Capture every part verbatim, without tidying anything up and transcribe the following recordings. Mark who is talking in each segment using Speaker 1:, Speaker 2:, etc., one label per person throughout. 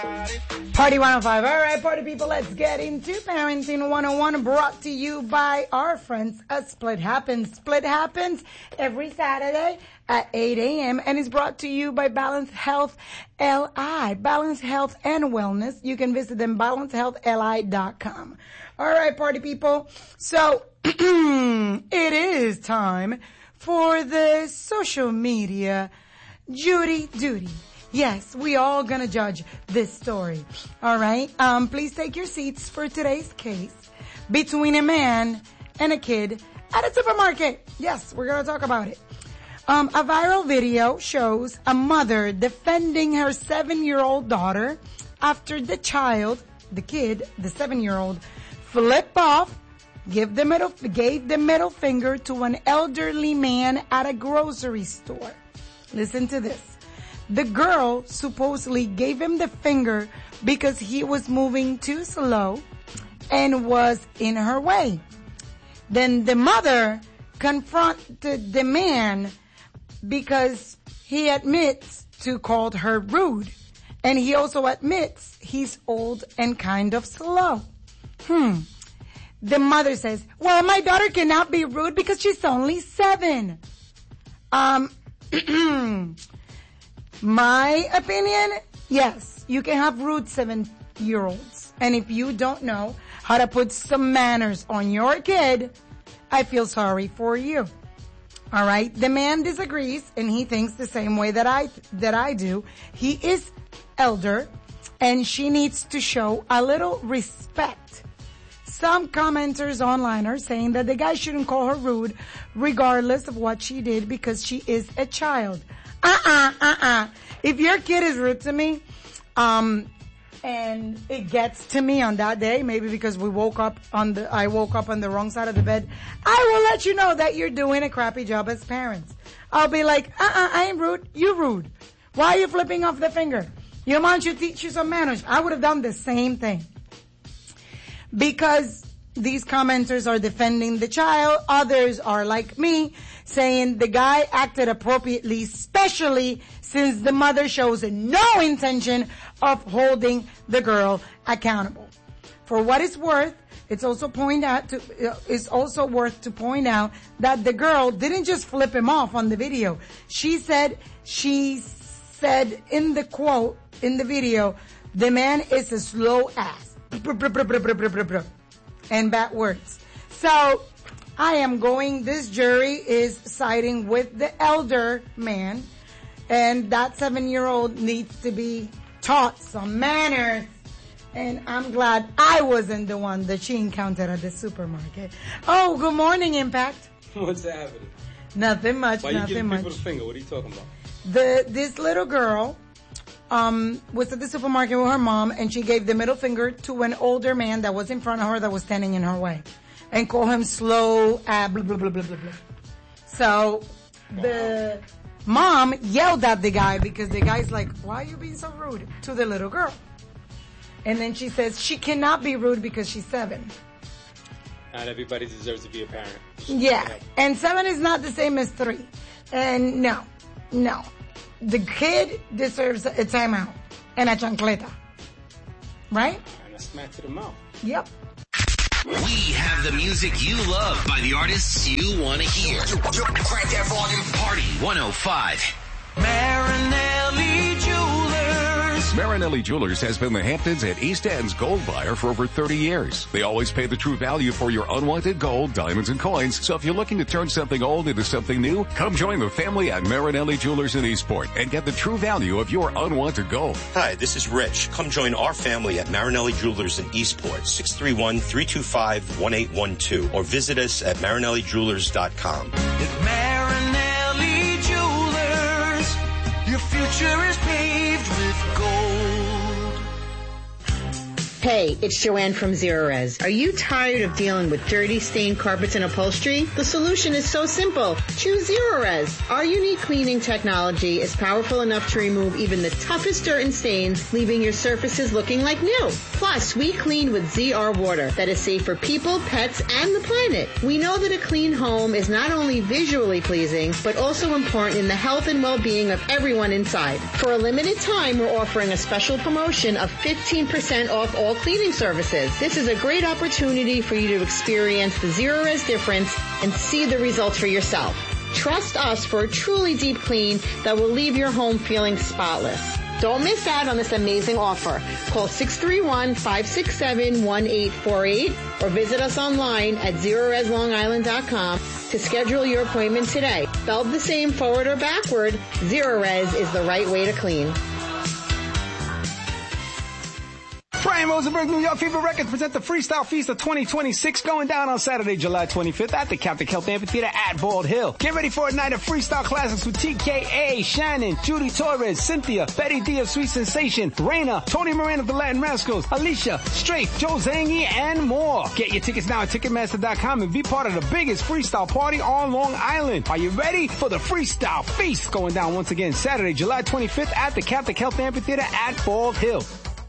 Speaker 1: Party one oh five. All right, party people, let's get into Parenting one oh one, brought to you by our friends at Split Happens. Split Happens every Saturday at eight a.m. and is brought to you by Balance Health L I. Balance Health and Wellness. You can visit them, balance health l i dot com. All right, party people. So, it is time for the social media Judy Duty. Yes, we all gonna judge this story. All right? Um, please take your seats for today's case between a man and a kid at a supermarket. Yes, we're gonna talk about it. Um, a viral video shows a mother defending her seven-year-old daughter after the child, the kid, the seven-year-old, flipped off, give the middle, gave the middle finger to an elderly man at a grocery store. Listen to this. The girl supposedly gave him the finger because he was moving too slow and was in her way. Then the mother confronted the man because he admits to called her rude. And he also admits he's old and kind of slow. Hmm. The mother says, well, my daughter cannot be rude because she's only seven. Um... My opinion, yes, you can have rude seven-year-olds. And if you don't know how to put some manners on your kid, I feel sorry for you. All right? The man disagrees, and he thinks the same way that I, that I do. He is elder, and she needs to show a little respect. Some commenters online are saying that the guy shouldn't call her rude regardless of what she did because she is a child. Uh-uh, uh-uh. If your kid is rude to me, um, and it gets to me on that day, maybe because we woke up on the, I woke up on the wrong side of the bed, I will let you know that you're doing a crappy job as parents. I'll be like, uh-uh, I ain't rude. You rude. Why are you flipping off the finger? Your mom should teach you some manners. I would have done the same thing. Because these commenters are defending the child. Others are like me, saying the guy acted appropriately, especially since the mother shows no intention of holding the girl accountable. For what it's worth, it's also point out to, it's also worth to point out that the girl didn't just flip him off on the video. She said, she said in the quote, in the video, the man is a slow ass. And bad words. So, I am going, this jury is siding with the elder man, and that seven-year-old needs to be taught some manners, and I'm glad I wasn't the one that she encountered at the supermarket. Oh, good morning, Impact.
Speaker 2: What's happening?
Speaker 1: Nothing much,
Speaker 2: Why
Speaker 1: nothing
Speaker 2: you giving
Speaker 1: much.
Speaker 2: people the finger? What are you talking about?
Speaker 1: The, this little girl, um, was at the supermarket with her mom, and she gave the middle finger to an older man that was in front of her that was standing in her way, and called him slow, uh, blah, blah, blah, blah, blah, blah. So, wow. The mom yelled at the guy because the guy's like, why are you being so rude to the little girl? And then she says she cannot be rude because she's seven.
Speaker 2: Not everybody deserves to be a parent.
Speaker 1: Yeah, and seven is not the same as three. And no, no. The kid deserves a timeout and a chancleta. Right?
Speaker 2: And a smack to the mouth.
Speaker 1: Yep.
Speaker 3: We have the music you love by the artists you want to hear. Crank that volume. Party one oh five.
Speaker 4: Marinelli Jewelers.
Speaker 5: Marinelli Jewelers has been the Hamptons and East End's gold buyer for over thirty years. They always pay the true value for your unwanted gold, diamonds, and coins. So if you're looking to turn something old into something new, come join the family at Marinelli Jewelers in Eastport and get the true value of your unwanted gold.
Speaker 6: Hi, this is Rich. Come join our family at Marinelli Jewelers in Eastport, six three one, three two five, one eight one two, or visit us at marinelli jewelers dot com.
Speaker 4: At Marinelli Jewelers, your future is paved with gold.
Speaker 7: Hey, it's Joanne from Zerorez. Are you tired of dealing with dirty, stained carpets and upholstery? The solution is so simple. Choose Zerorez. Our unique cleaning technology is powerful enough to remove even the toughest dirt and stains, leaving your surfaces looking like new. Plus, we clean with Z R water that is safe for people, pets, and the planet. We know that a clean home is not only visually pleasing, but also important in the health and well-being of everyone inside. For a limited time, we're offering a special promotion of fifteen percent off all cleaning services. This is a great opportunity for you to experience the Zerorez difference and see the results for yourself. Trust us for a truly deep clean that will leave your home feeling spotless. Don't miss out on this amazing offer. Call six three one, five six seven, one eight four eight or visit us online at zerorez long island dot com to schedule your appointment today. Spelled the same forward or backward, Zerorez is the right way to clean.
Speaker 8: Brian Rosenberg, New York Fever Records present the Freestyle Feast of twenty twenty-six going down on Saturday, July twenty-fifth at the Catholic Health Amphitheater at Bald Hill. Get ready for a night of freestyle classics with T K A, Shannon, Judy Torres, Cynthia, Betty D of Sweet Sensation, Raina, Tony Moran of the Latin Rascals, Alicia, Straight, Joe Zangi, and more. Get your tickets now at Ticketmaster dot com and be part of the biggest freestyle party on Long Island. Are you ready for the Freestyle Feast going down once again Saturday, July twenty-fifth at the Catholic Health Amphitheater at Bald Hill?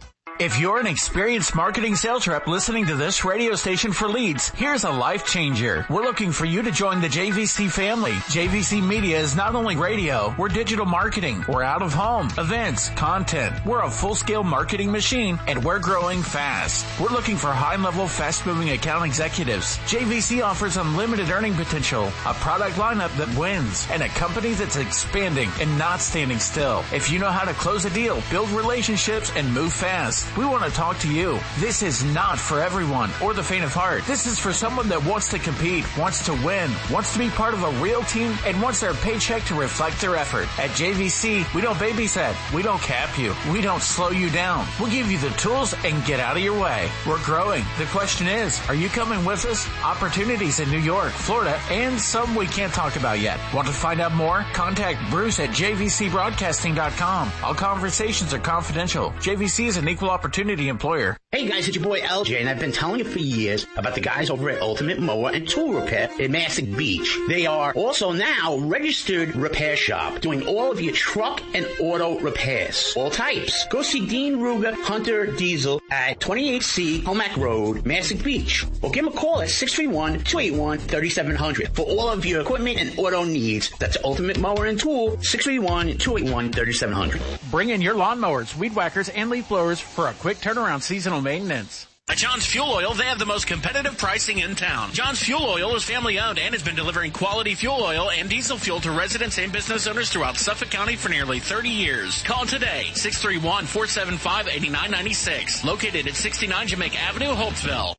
Speaker 9: If you're an experienced marketing sales rep listening to this radio station for leads, here's a life changer. We're looking for you to join the J V C family. J V C Media is not only radio, we're digital marketing, we're out of home, events, content. We're a full-scale marketing machine, and we're growing fast. We're looking for high-level, fast-moving account executives. J V C offers unlimited earning potential, a product lineup that wins, and a company that's expanding and not standing still. If you know how to close a deal, build relationships, and move fast, we want to talk to you. This is not for everyone or the faint of heart. This is for someone that wants to compete, wants to win, wants to be part of a real team, and wants their paycheck to reflect their effort. At J V C, we don't babysit. We don't cap you. We don't slow you down. We'll give you the tools and get out of your way. We're growing. The question is, are you coming with us? Opportunities in New York, Florida, and some we can't talk about yet. Want to find out more? Contact Bruce at j v c broadcasting dot com. All conversations are confidential. J V C is an equal opportunity employer.
Speaker 10: Hey guys, it's your boy L J, and I've been telling you for years about the guys over at Ultimate Mower and Tool Repair in Massac Beach. They are also now registered repair shop, doing all of your truck and auto repairs, all types. Go see Dean Ruger Hunter Diesel at twenty-eight C Homack Road, Massac Beach, or give him a call at six three one, two eight one, three seven zero zero for all of your equipment and auto needs. That's Ultimate Mower and Tool, six three one, two eight one, three seven zero zero.
Speaker 9: Bring in your lawnmowers, weed whackers, and leaf blowers for a quick turnaround seasonal maintenance.
Speaker 11: At John's Fuel Oil, they have the most competitive pricing in town. John's Fuel Oil is family owned and has been delivering quality fuel oil and diesel fuel to residents and business owners throughout Suffolk County for nearly thirty years. Call today, six three one, four seven five, eight nine nine six. Located at sixty-nine Jamaica Avenue, Holtzville.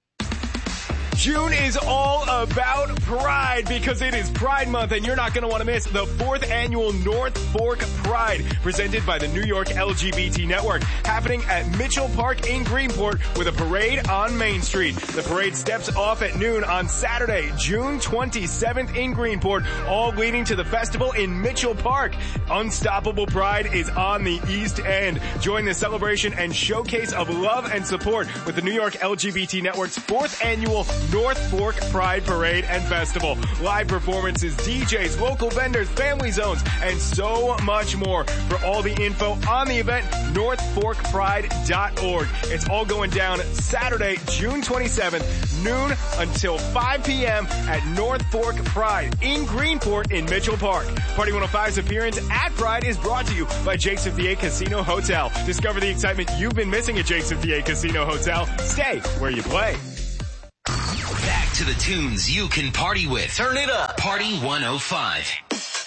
Speaker 12: June is all about pride because it is Pride Month, and you're not going to want to miss the fourth annual North Fork Pride presented by the New York L G B T Network, happening at Mitchell Park in Greenport with a parade on Main Street. The parade steps off at noon on Saturday, June twenty-seventh in Greenport, all leading to the festival in Mitchell Park. Unstoppable Pride is on the East End. Join the celebration and showcase of love and support with the New York L G B T Network's fourth annual North Fork Pride Parade and Festival. Live performances, D Js, local vendors, family zones, and so much more. For all the info on the event, north fork pride dot org. It's all going down Saturday, June twenty-seventh, noon until five p.m. at North Fork Pride in Greenport in Mitchell Park. Party one oh five's appearance at Pride is brought to you by Jake's fifty-eight Casino Hotel. Discover the excitement you've been missing at Jake's fifty-eight Casino Hotel. Stay where you play.
Speaker 3: Back to the tunes you can party with. Turn it up. Party one oh five.